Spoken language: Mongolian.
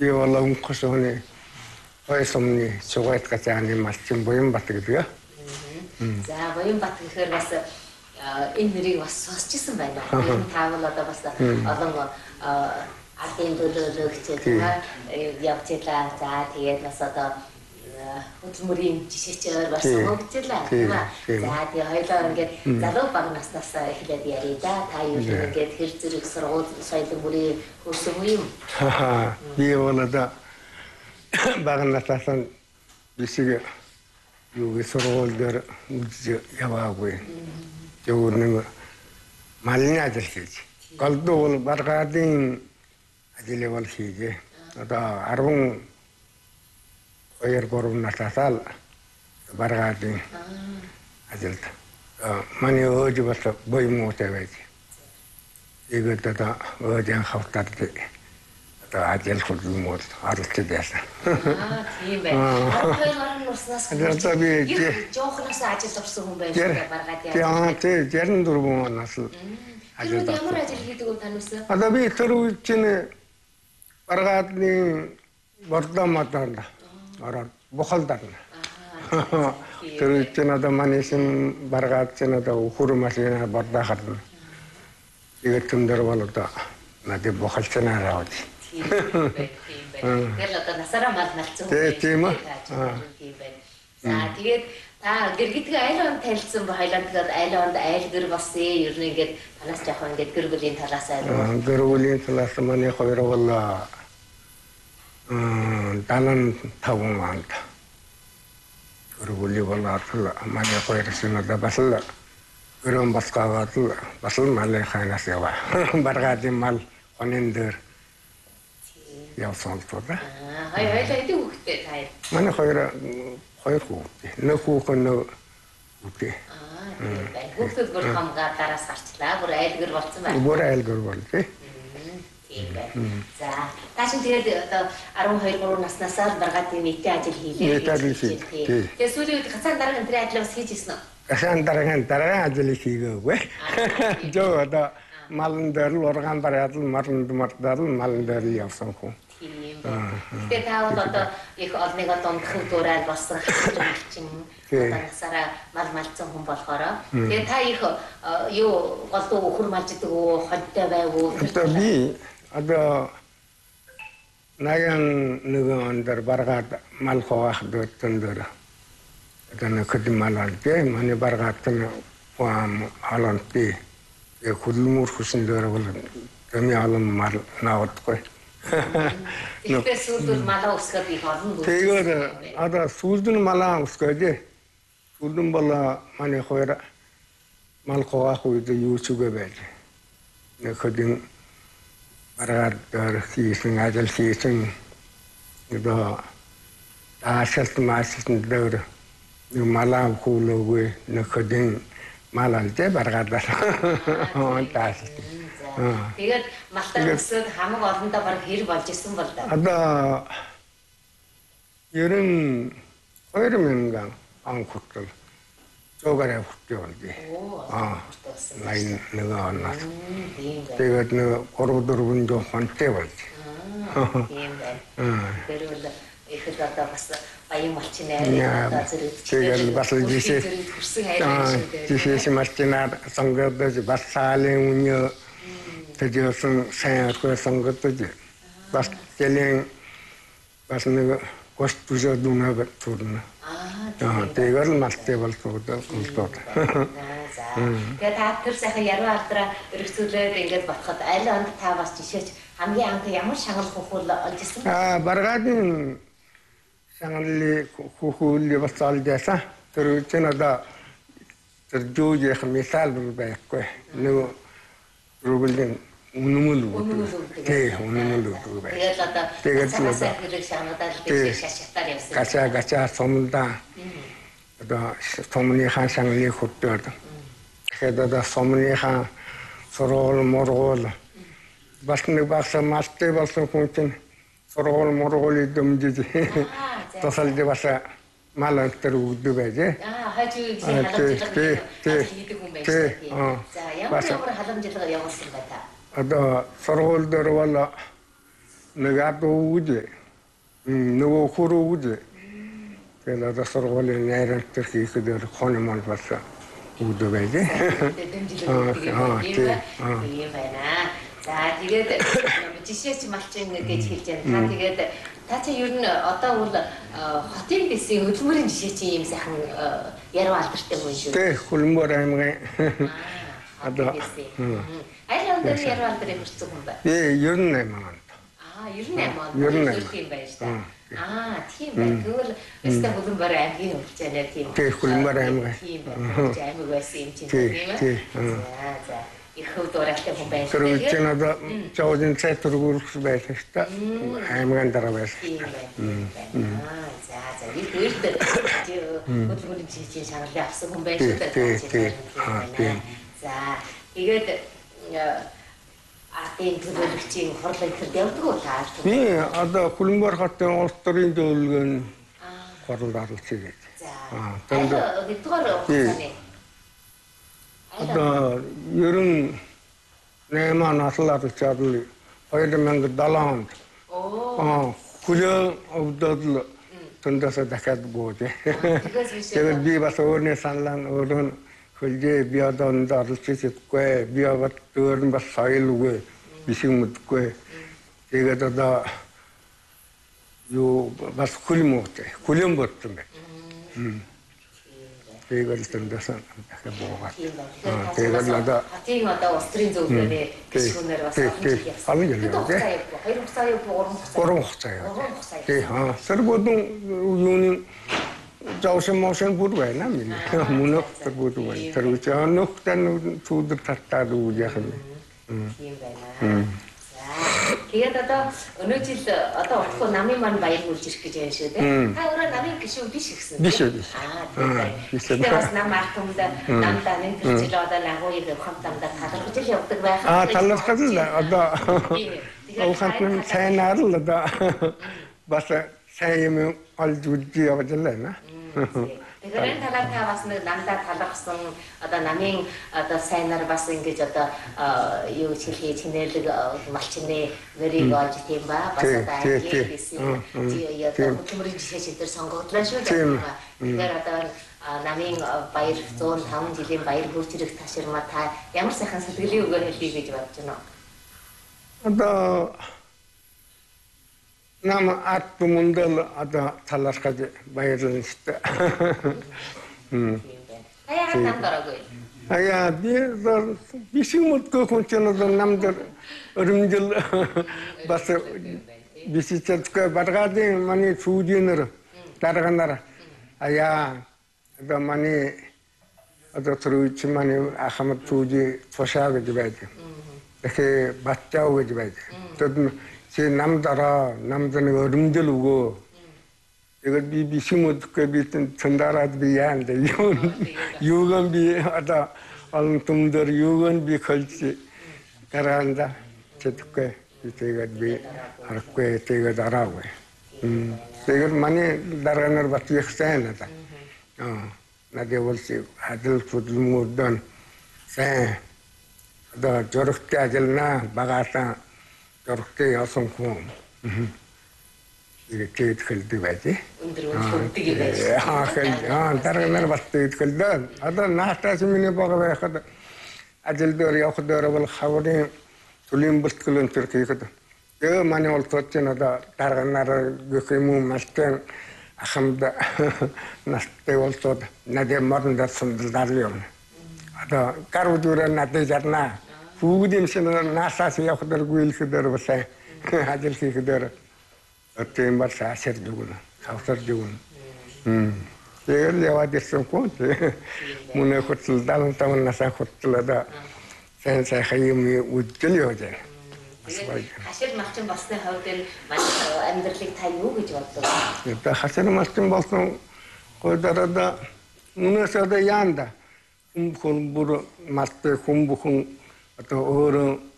Би бол өнгөсөний ойсомны сугайт гацааны малчин Буянбат гэдэг. За Буянбат гэхээр бас энэ нэрийг бас сонсчихсан байна. Энэ таавал одоо бас олон ардын төлөөлөгч явчихлаа. За тэгээд бас одоо хөдөлмөрийн жишээчээр бас сонгогдлаа тийм аа. За тэгээ хоёлоо ингээд залуу баг наснаас эхлээд ярий да. Та юу ингээд хэр зэрэг сургууль соёлын бүрийн хөрсөн юм. Би болоо баг наснаас бисиг юу сургууль дээр яваагүй. Зөв нэг малны ажил хийж. Голдуу бол баргаадын ажил бол хийгээ. Одоо 12-3 насаас баргаадын ажилд манай өөж бас буймуутай байж. Тэгээд одоо өөжийн хавтар одоо ажил хөдөлмөр оролцож байсан. Тийм байна. Хоёр наснаас жоохноос ажил орсон хүн байж байгаа баргаадын. Тийм 64 нас ажил. Ямар ажил хийдэг вэ танаас? Одоо би тэр үед чинь баргаадын бордоматанд ороод бухалдарна. Тэр үед чинь одоо манайсан баргаад чинь одоо өхөр машина бордохорно. Тэгээд түндэр бол одоо надад бухалчнаар аваад. Тийм байна. Тэр одоо насаараа мал малцсан хүн. Тийм үү. За тэгээд та гэр гэдгээ айл онд танилцсан ба хоёлаа тэгээд айл онд айл гэр болсон ер нь ингээд танаас жоохон ингээд гэр бүлийн талаас айл. Гэр бүлийн талаас манай хоёр бол далан таван анд. Гэр бүлийн болоод манай хоёр шинээр бас л гэрэн басгаагаад бас л малын ханаас яваа. Баргаадын мал онын дээр явсан л тоо да. Хоёлаа хэдэн хүүхэдтэй та? Манай хоёр хүүхэдтэй. Нэг хүүхэн үгүй. Хүүхдүүд бүр хамгаа дараас гарчлаа. Бүр айлгэр болсон байна. Бүр айлгэр болтой. Тийм байна. За, та чинь тэгээд одоо 12-3 наснасаа баргаадын нийтийн ажил хийлээ. Тэгээд сүүлийн үед гацаан дараагийн тэр ажил бас хийж ирсэн үү? Гацаан дараагийн ажил хийгээгүй. Жоо одоо малын дээр л ургаан бараад л мартаад л малын дээр л явсан хүн. Тийм байна. Тэгээд та бол одоо их олныг дундах дураад болсон чинь одоо насаараа мал малцсан хүн болохоор тэгээд та их юу голдуу өхөр малждаг уу, ходтой байв уу? Би одоо наян нэгэн ондөр баргаад мал хуваах дэвтэн дээр одоо нэг мал алгээ манай баргаад нь аланти хөдөлмөр хүсэн дээр бол тэми алан мал наадгүй. Тэгэхээр сүүлдэл малаа өсгöd их олон дүү. Тэгээд одоо сүүлдэл малаа өсгöd. Сүүлдэн бол манай хоёр мал хуваах үед юу ч үгүй байж. Нэг хөдөн баргаад хийсэн ажил хийсэн одоо аашилт маашилтын дээр малаа хуулаагүй нэг хөдөн мал алжээ баргаадаа. Тэгээд малтаа өсөд хамаг олондоо баг хэр болж исэн бол да. Одоо ерөн 2000 он хүртэл зөөгөр хүртэл болдгий. Найн нэг оноо. Тэгээд нэг 3-4 жохонтэй болж. Тийм байна. Тэр бол их одоо бас баян малчинаа одоо зэрэг. Тэгээд бас жишээс малчинаа сонгодож бас саалын үнэ тэжсэн сайн арга сонгодож бас телен бас нэг гост түжээ дүнээ турна. Тэгээд малтай болсоо. Тэгээд та тэр сайхан яруу алдраа өргөцүүлээд ингээд ботход аль онд та бас жишээч хамгийн анх ямар шагнал хөхүүл олж ирсэн? Баргаадын шагналын хөхүүл бас олж ирсэн. Тэр үчиг одоо тэр жүүжих мисал байхгүй. Нэг рублин үнэмэл үү. Үнэмэл үү бай. Тэгээд одоо хэрэг шагнадаа л шашаатаар явсан. Гачаа сомлда. Одоо сомныхаа шагналын хөтөөд. Тэгээд одоо сомныхаа сургууль мургуул бас нэг багш малтай болсон хүн чинь сургууль мургуулыг дэмжиж тусалж бас мал өнтер өгдөг байж. Хажуу халамжлага хийдэг хүн байж таа. За ямар халамжлага явуулсан бай та? Одоо сургууль дээр бол нэг ууж нөгөө хөрөөж тэгээд одоо сургуулийн найрамт төр хийхэд хооны манд бас үүдөө байлээ. Тийм байна. За тэгээд жишээч малчин гэж хэлж байна. Та тэгээд та чи ер нь одоо бол хотын бисийн хөдөлмөрийн жишээ чи ийм сайхан яруу алдартай хүн шүү. Тэг Хөлбөмбөр аймгийн одоо аль онд яруу алдрыг хүртсэн хүн бэ? Ер нь 8 онд. 98 онд тийм байж та. Тийм байна. Тэгвэл өстэй Хөлбөмбөр аймгийн хурцаанаар тийм. Тэг Хөлбөмбөр аймгийн. Тийм байна. Аймаг байсан юм чинь тийм ээ. За. Их хөвдөрөлтэй хүн байж. Тэр үчиг одоо жаугийн цайт төргөрөх байсан шүү дээ. Аймгийн дараа байсан. Тийм байна. За их үрд хөдөлгөөний жижиг шаналлаа авсан хүн байж шүү дээ. За тэгээд артын төлөөлөгчийн хурлын төр явдаг уу та? Би одоо Хөлбөмбөр хотын улс төрийн зөвлөгөөний хурал даралцъя гэж. За. Хэдгээр хугацааны одоо ер нь 8 наслаад чадл 2007 онд. Хүлээн өвдөд тундасаа дахиад бууж. Тэгээд би бас өөрний саналаа өөрөө хөлжээ би одоо орлож идэггүй. Би одоо өөр нь бас соёл үгүй. Биш юм мэдгүй. Тэгээд одоо юу бас хүлээн бодсон бай. Тэгээд тундасаа дахиад буугаад. Тэгээд одоо хотын одоо улс төрийн зөвлөгөөний гишүүнээр бас олон жил яваа тий. 2 хугацаа юу 3 хугацаа яваа. Тий. Сэргүүдэн юуны жаусан моошин бүр байна минь. Мөнөх сэргүүд байна. Тэр үчаа нөхтөн цуудэр татаад үгүй яах юм. Тийм байна. Тэгээд одоо өнөө жил одоо утгагүй намын маань баяр хүрж ирэх гэж байна шүү дээ. Та өөрөө намын гишүүн биш гэсэн. Биш. Тэгээд бас нам артумд намдаа нэг жил одоо нагууыг хамтамдаа талархаж явдаг байх. Талархаж л одоо ухаан сайнаар л одоо бас сайн юм олж үзье явж байна. Тэгэхээр талаар та бас нэг намдаа талархсан одоо намын одоо сайнаар бас ингэж одоо юу хэлхий чинэлэг малчны мөрийг олж тийм ба бас одоо хийсэн хөдөлмөрийн жишээ дээр сонгогдлоо шүү дээ. Тэгэхээр одоо намын баяр 105 жилийн баяр хүрч ирэх таширмаа та ямар сайхан сэтгэлийн үгээр хэлье гэж бодож байна уу? Одоо нам арт мундал одоо талархаж баярлалаа шүү дээ. Аяа нам дараагүй. Аяа би шимутгүй хүн ч намд өрөмжил бас бисичэдгүй баргаадын маны цүүдийнэр дарганаар аяа одоо маны одоо төрүүч маны ахмад цүүди цошаа гэж байдаг. Тэгэхээр баттаа гэж байдаг. Тэд чи намдараа намдны өрөмжил өгөө. Тэгээд би бишимөдгүй би цандараад би яанда юуган би одоо олон түмдэр юуган би хөлж гараанда чадахгүй. Тэгээд би харахгүй тэгээд араагүй. Тэгээд маны дараанаар бат ихсэн надаа. Надад болси адил хөдөлмөрдөн сайн одоо зөрөгтэй ажиллана багаасаа зөрөгтэй ясан хүн. Тэгээд хэлдэг байж. Өндөр хөлдөг юм байна. Дараанаар бас хэлдэг. Одоо наатаас миний бага байхад ажил дээр явах дээр бол хаврын түлийн бүлтгэл өнтер хийхэд. Тэгээ манай улсууд ч одоо дараанаар гэх юм малтын ахмад настай улсууд надад мордод сандалдар юм. Одоо гаруудураа надад жарна. Бүгдийн шинэ наасаас явах дээр гүйлэх дээр бас ажил хийх дээр тийм бас ашиг дүгнэ. Хавсар дүгнэ. Тэгээд яваад ирсэн хүн. Мөнх хөтөл дан таван насаа хөтлөд сайн хайм үдэл явж байна. Ашиг малчин болсны хувьд энэ амьдралыг та юу гэж боддог вэ? Одоо хасар малчин болсон гойдарада мөнөөс одоо яанда хүн бүр малтай хүн бүхэн одоо өөр